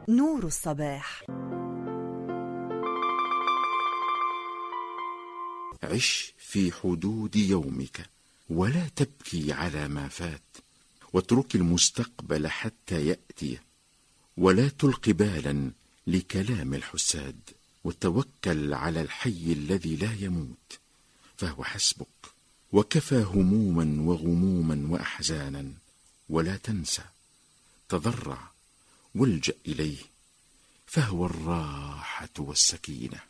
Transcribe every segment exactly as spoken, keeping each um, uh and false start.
نور الصباح. عش في حدود يومك ولا تبكي على ما فات، واترك المستقبل حتى يأتي، ولا تلق بالا لكلام الحساد، وتوكل على الحي الذي لا يموت فهو حسبك، وكفى هموما وغموما وأحزانا. ولا تنسى، تضرع والجأ إليه فهو الراحة والسكينة.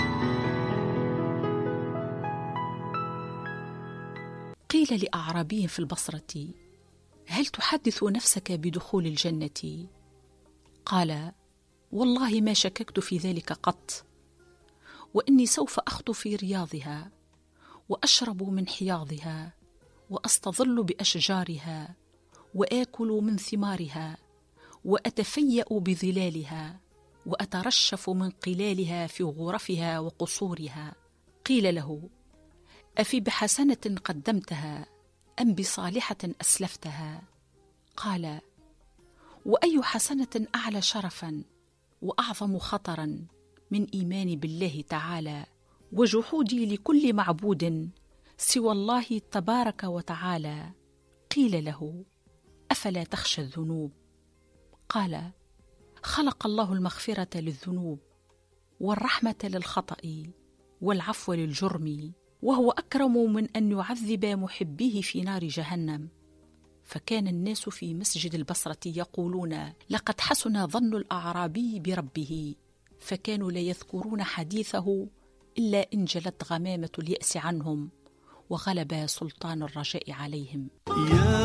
قيل لأعرابي في البصرة: هل تحدث نفسك بدخول الجنة؟ قال: والله ما شككت في ذلك قط، وإني سوف أخطو في رياضها، وأشرب من حياضها، وأستظل بأشجارها، وآكل من ثمارها، وأتفيأ بظلالها، وأترشف من قلالها في غرفها وقصورها. قيل له: أفي بحسنة قدمتها أم بصالحة أسلفتها؟ قال: وأي حسنة أعلى شرفا وأعظم خطرا من إيماني بالله تعالى وجحودي لكل معبود سوى الله تبارك وتعالى؟ قيل له: أفلا تخشى الذنوب؟ قال: خلق الله المغفرة للذنوب والرحمة للخطأ والعفو للجرم، وهو أكرم من أن يعذب محبيه في نار جهنم. فكان الناس في مسجد البصرة يقولون: لقد حسن ظن الأعرابي بربه، فكانوا لا يذكرون حديثه إلا إن جلت غمامة اليأس عنهم وغلب سلطان الرجاء عليهم.